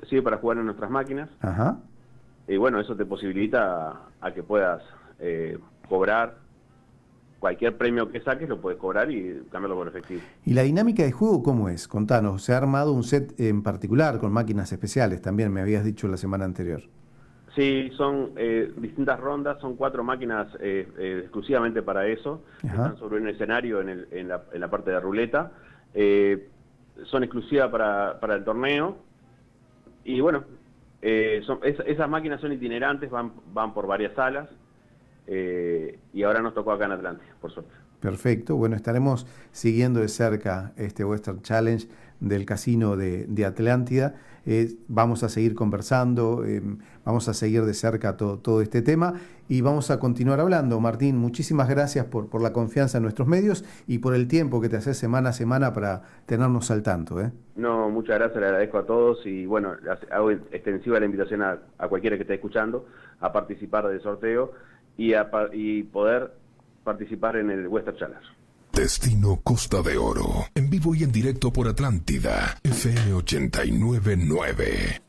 sirve para jugar en nuestras máquinas. Ajá. Y bueno, eso te posibilita a que puedas cobrar cualquier premio que saques, lo puedes cobrar y cambiarlo por efectivo. ¿Y la dinámica de juego cómo es? Contanos, ¿se ha armado un set en particular con máquinas especiales? También me habías dicho la semana anterior. Sí, son distintas rondas, son 4 máquinas exclusivamente para eso. Ajá. Están sobre un escenario en la parte de ruleta. Son exclusivas para el torneo. Y bueno, esas máquinas son itinerantes, van por varias salas. Y ahora nos tocó acá en Atlántida, por suerte. Perfecto, bueno, estaremos siguiendo de cerca este Western Challenge del Casino de Atlántida. Vamos a seguir conversando, vamos a seguir de cerca todo este tema y vamos a continuar hablando. Martín, muchísimas gracias por la confianza en nuestros medios y por el tiempo que te haces semana a semana para tenernos al tanto. No, muchas gracias, le agradezco a todos y bueno, hago extensiva la invitación a cualquiera que esté escuchando a participar del sorteo y poder participar en el Western Challenge. Destino Costa de Oro, en vivo y en directo por Atlántida, FM 89.9.